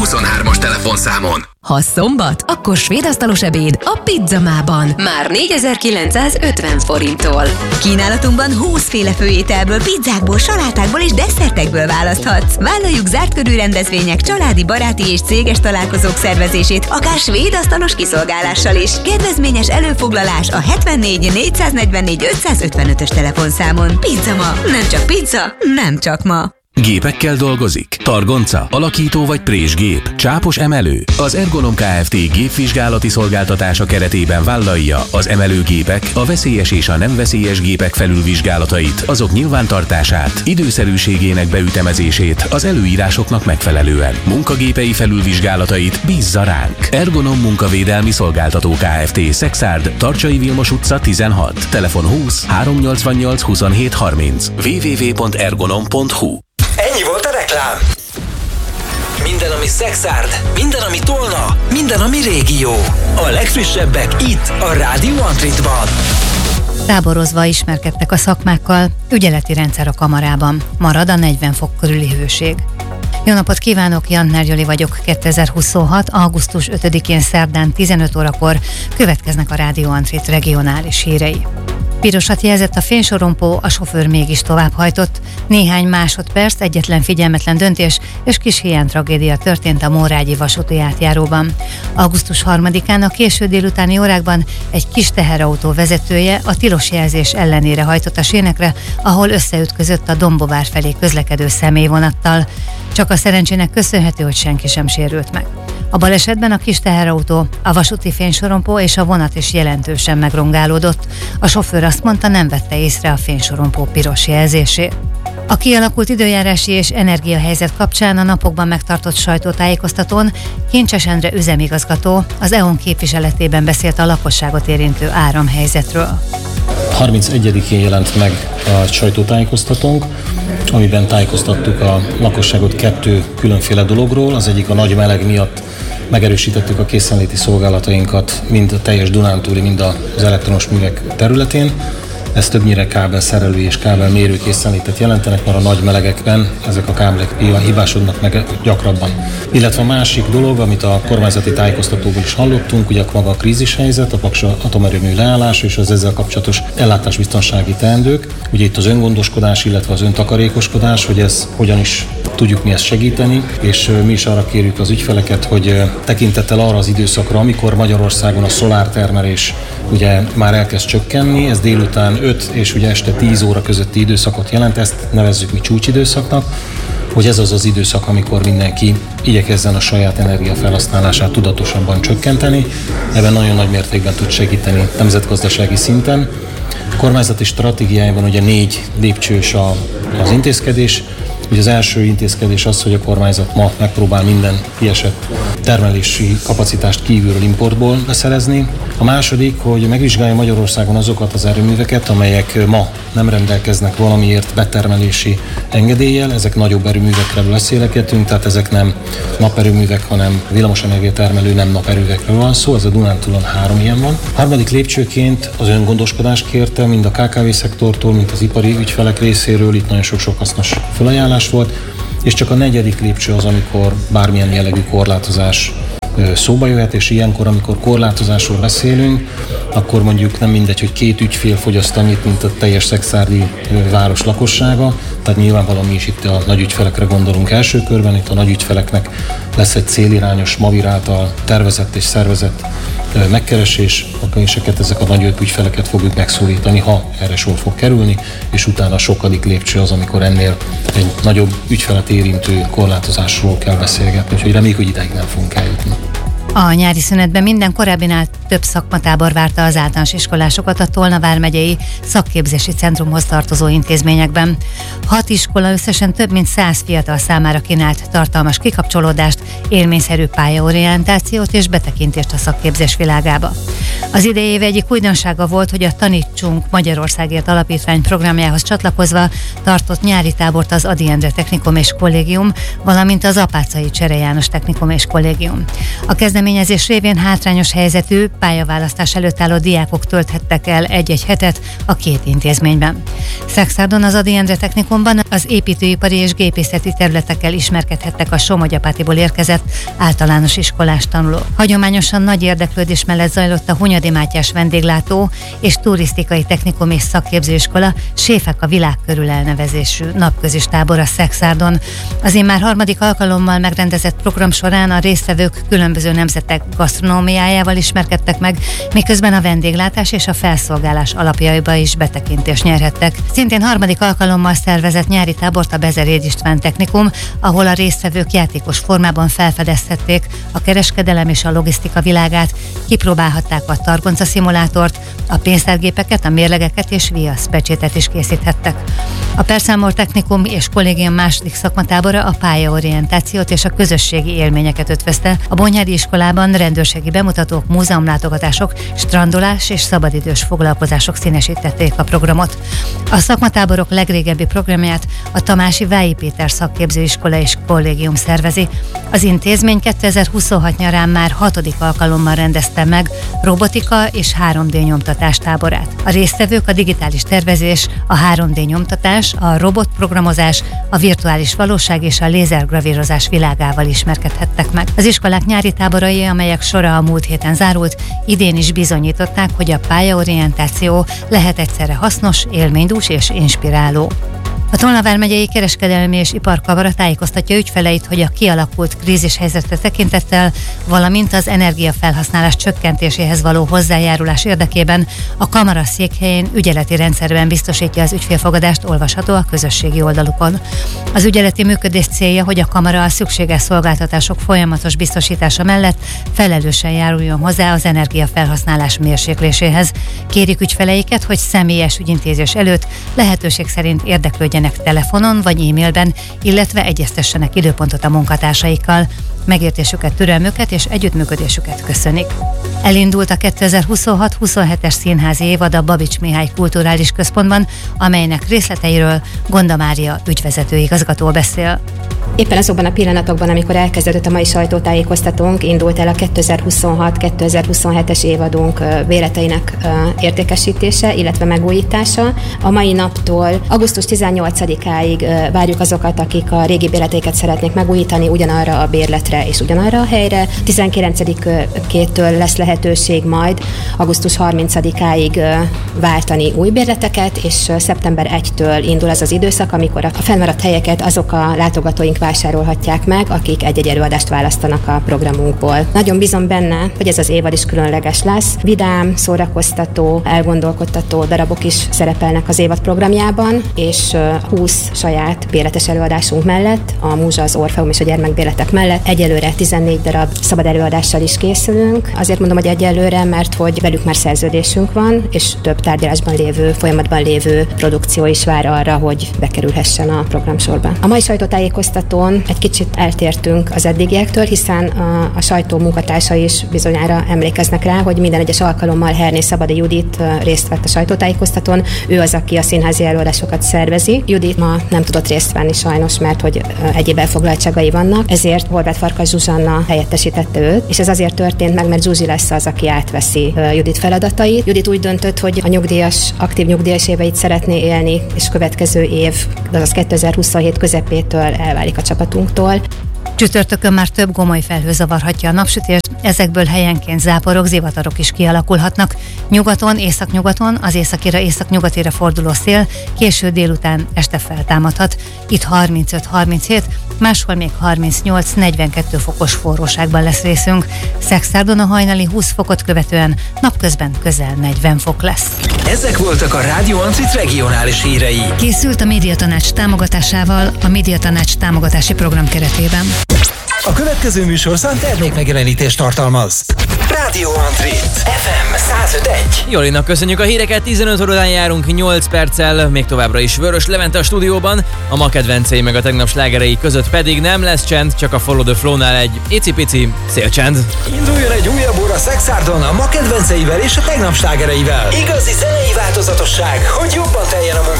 23-as telefonszámon. Ha szombat, akkor svédasztalos ebéd a Pizzamában. Már 4950 forinttól. Kínálatunkban 20 féle főételből, pizzákból, salátákból és desszertekből választhatsz. Vállaljuk zárt körű rendezvények, családi, baráti és céges találkozók szervezését, akár svédasztalos kiszolgálással is. Kedvezményes előfoglalás a 74 444 555-ös telefonszámon. Pizzama. Nem csak pizza, nem csak ma. Gépekkel dolgozik? Targonca, alakító vagy présgép, csápos emelő? Az Ergonom Kft. Gépvizsgálati szolgáltatása keretében vállalja az emelőgépek, a veszélyes és a nem veszélyes gépek felülvizsgálatait, azok nyilvántartását, időszerűségének beütemezését az előírásoknak megfelelően. Munkagépei felülvizsgálatait bízza ránk. Ergonom Munkavédelmi Szolgáltató Kft. Szexárd, Tarcsai Vilmos utca 16, telefon 20 388 27 30, www.ergonom.hu. Ennyi volt a reklám. Minden, ami Szexárd, minden, ami Tolna, minden, ami régió. A legfrissebbek itt, a Rádió Antritban. Táborozva ismerkedtek a szakmákkal, ügyeleti rendszer a kamarában. Marad a 40 fok körüli hőség. Jó napot kívánok, Jantner Joli vagyok. 2026. augusztus 5-én szerdán 15 órakor következnek a Rádió Antrit regionális hírei. Pirosat jelzett a fénysorompó, a sofőr mégis továbbhajtott. Néhány másodperc, egyetlen figyelmetlen döntés és kis hiánytragédia történt a Mórágyi vasúti átjáróban. Augusztus 3-án a késő délutáni órákban egy kis teherautó vezetője a tilos jelzés ellenére hajtott a sénekre, ahol összeütközött a Dombovár felé közlekedő személyvonattal. Csak a szerencsének köszönhető, hogy senki sem sérült meg. A balesetben a kis teherautó, a vasúti fénysorompó és a vonat is jelentősen megrongálódott. A sofőr azt mondta, nem vette észre a fénysorompó piros jelzését. A kialakult időjárási és energiahelyzet kapcsán a napokban megtartott sajtótájékoztatón Kincses Endre üzemigazgató az EON képviseletében beszélt a lakosságot érintő áramhelyzetről. 31-én jelent meg a sajtótájékoztatónk, amiben tájékoztattuk a lakosságot 2 különféle dologról. Az egyik a nagy meleg miatt megerősítettük a készenléti szolgálatainkat mind a teljes Dunántúli, mind az elektromos művek területén. Ez többnyire kábelszerelő és kábelmérő készenlétet jelentenek, mert a nagy melegekben ezek a kábelek hibásodnak meg gyakrabban. Illetve a másik dolog, amit a kormányzati tájékoztatóból is hallottunk, ugye maga a krízishelyzet, a Paks atomerőmű leállása és az ezzel kapcsolatos ellátásbiztonsági teendők. Ugye itt az öngondoskodás, illetve az öntakarékoskodás, hogy ez hogyan is tudjuk mi ezt segíteni, és mi is arra kérjük az ügyfeleket, hogy tekintettel arra az időszakra, amikor Magyarországon a szolártermelés ugye már elkezd csökkenni, ez délután 5 és ugye este 10 óra közötti időszakot jelent, ezt nevezzük mi csúcsidőszaknak, hogy ez az az időszak, amikor mindenki igyekezzen a saját energiafelhasználását tudatosabban csökkenteni. Ebben nagyon nagy mértékben tud segíteni nemzetgazdasági szinten. A kormányzati stratégiájában ugye 4 lépcsős az intézkedés. Ugye az első intézkedés az, hogy a kormányzat ma megpróbál minden kiesett termelési kapacitást kívülről, importból beszerezni. A második, hogy megvizsgálja Magyarországon azokat az erőműveket, amelyek ma nem rendelkeznek valamiért betermelési engedéllyel. Ezek nagyobb erőművekről beszélgetünk, tehát ezek nem naperőművek, hanem villamosenergia termelő nem naperőművekről van szó. Ez a Dunántúlon 3 ilyen van. A harmadik lépcsőként az öngondoskodást kérte, mind a KKV-szektortól, mind az ipari ügyfelek részéről. Itt nagyon sok hasznos felajánlás volt, és csak a 4. lépcső az, amikor bármilyen jellegű korlátozás szóba jöhet, és ilyenkor, amikor korlátozásról beszélünk, akkor mondjuk nem mindegy, hogy 2 ügyfél fogyaszt annyit, mint a teljes szexárdi város lakossága, tehát nyilvánvalóan mi is itt a nagy ügyfelekre gondolunk első körben, itt a nagy ügyfeleknek lesz egy célirányos MAVIR által tervezett és szervezett megkeresés, ezek a nagy ügyfeleket fogjuk megszólítani, ha erre sor fog kerülni, és utána a sokadik lépcső az, amikor ennél egy nagyobb ügyfelet érintő korlátozásról kell beszélgetni, úgyhogy reméljük, hogy ideig nem fogunk eljutni. A nyári szünetben minden korábbinál több szakmatábor várta az általános iskolásokat a Tolna vármegyei szakképzési centrumhoz tartozó intézményekben. 6 iskola összesen több mint 100 fiatal számára kínált tartalmas kikapcsolódást, élményszerű pályaorientációt és betekintést a szakképzés világába. Az idei év egyik újdonsága volt, hogy a Tanítsunk Magyarországért Alapítvány programjához csatlakozva tartott nyári tábort az Ady Endre Technikum és Kollégium, valamint az Apáczai Csere János Technikum és Kollégium. A kezdeményezés révén hátrányos helyzetű, pályaválasztás előtt álló diákok tölthettek el egy-egy hetet a két intézményben. Szexárdon az Ady Endre Technikumban az építőipari és gépészeti területekkel ismerkedhettek a Somogyapátiból érkezett általános iskolás tanulók. Hagyományosan nagy érdeklődés mellett zajlott a Hunyadi Mátyás vendéglátó és turisztikai technikum és szakképzőiskola Séfek a világ körül elnevezésű napközis tábor a Szexárdon. Az immár harmadik alkalommal megrendezett program során a résztvevők különböző nemzetek gasztronómiájával ismerkedtek meg, miközben a vendéglátás és a felszolgálás alapjaiba is betekintést nyerhettek. Szintén harmadik alkalommal szervezett nyári tábort a Bezeréd István Technikum, ahol a résztvevők játékos formában felfedezhették a kereskedelem és a logisztika világát, kipróbálhatták a targonca szimulátort, a pénztárgépeket, a mérlegeket és viaszpecsétet is készíthettek. A Perszámor Technikum és Kollégium második szakmatábora a pályaorientációt és a közösségi élményeket ötvözte. A Bonyhádi iskolában rendőrségi bemutatók, múzeumlátogatások, strandolás és szabadidős foglalkozások színesítették a programot. A szakmatáborok legrégebbi programját a Tamási Vályi Péter Szakképzőiskola és Kollégium szervezi. Az intézmény 2026 nyarán már 6. alkalommal rendezte meg robotika és 3D nyomtatás táborát. A résztvevők a digitális tervezés, a 3D nyomtatás, a robotprogramozás, a virtuális valóság és a lézergravírozás világával ismerkedhettek meg. Az iskolák nyári táborai, amelyek sora a múlt héten zárult, idén is bizonyították, hogy a pályaorientáció lehet egyszerre hasznos, élménydús és inspiráló. A Tolna vármegyei Kereskedelmi és Iparkamara tájékoztatja ügyfeleit, hogy a kialakult krízishelyzetre tekintettel, valamint az energiafelhasználás csökkentéséhez való hozzájárulás érdekében a kamara székhelyén ügyeleti rendszerben biztosítja az ügyfélfogadást, olvasható a közösségi oldalukon. Az ügyeleti működés célja, hogy a kamara a szükséges szolgáltatások folyamatos biztosítása mellett felelősen járuljon hozzá az energiafelhasználás mérsékléséhez. Kérik ügyfeleiket, hogy személyes ügyintézés előtt lehetőség szerint érdeklődjenek telefonon vagy e-mailben, illetve egyeztessenek időpontot a munkatársaikkal. Megértésüket, türelmüket és együttműködésüket köszönik. Elindult a 2026-27-es színházi évad a Babics Mihály Kulturális Központban, amelynek részleteiről Gonda Mária ügyvezető igazgató beszél. Éppen azokban a pillanatokban, amikor elkezdődött a mai sajtótájékoztatónk, indult el a 2026-2027-es évadunk béleteinek értékesítése, illetve megújítása. A mai naptól augusztus 18-áig várjuk azokat, akik a régi béleteiket szeretnék megújítani ugyanarra a bérletre és ugyanarra a helyre. 19-től lesz lehetőség majd augusztus 30-áig váltani új bérleteket, és szeptember 1-től indul az az időszak, amikor a fennmaradt helyeket azok a látogatóink vásárolhatják meg, akik egy-egy előadást választanak a programunkból. Nagyon bízom benne, hogy ez az évad is különleges lesz. Vidám, szórakoztató, elgondolkodtató darabok is szerepelnek az évad programjában, és 20 saját béletes előadásunk mellett, a Múzsa, az Orfeum és a gyermekbéletek mellett egyelőre 14 darab szabad előadással is készülünk. Azért mondom, hogy egyelőre, mert hogy velük már szerződésünk van, és több tárgyalásban lévő, folyamatban lévő produkció is vár arra, hogy bekerülhessen a programsorba. A mai sajtótájékoztatón egy kicsit eltértünk az eddigiektől, hiszen a sajtó munkatársai is bizonyára emlékeznek rá, hogy minden egyes alkalommal Herné Szabadi Judit részt vett a sajtótájékoztatón. Ő az, aki a színházi előadásokat szervezi. Judit ma nem tudott részt venni sajnos, mert hogy egyéb elfoglaltságai vannak, ezért Horváth Farkas Zsuzsanna helyettesítette őt, és ez azért történt meg, mert Zsuzsi lesz az, aki átveszi Judit feladatait. Judit úgy döntött, hogy a nyugdíjas, aktív nyugdíjas éveit szeretné élni, és következő év, azaz 2027 közepétől elválik a csapatunktól. Csütörtökön már több gomoly felhő zavarhatja a napsütést, ezekből helyenként záporok, zivatarok is kialakulhatnak. Nyugaton, északnyugaton, az északira, északnyugatira forduló szél késő délután este feltámadhat. Itt 35-37, máshol még 38-42 fokos forróságban lesz részünk. Szexárdon a hajnali 20 fokot követően napközben közel 40 fok lesz. Ezek voltak a Rádió Ancit regionális hírei. Készült a Médiatanács támogatásával a Médiatanács támogatási program keretében. A következő műsorszám termékmegjelenítést tartalmaz. Rádió Antrit FM 105.1. Jolinak köszönjük a híreket, 15 órán járunk 8 perccel, még továbbra is Vörös Levente a stúdióban, a ma kedvencei meg a tegnap slágerei között pedig nem lesz csend, csak a Follow the Flow-nál egy icipici szélcsend. Induljon egy újabb óra Szexárdon a ma kedvenceivel és a tegnap slágereivel. Igazi zenei változatosság, hogy jobban teljen a munka.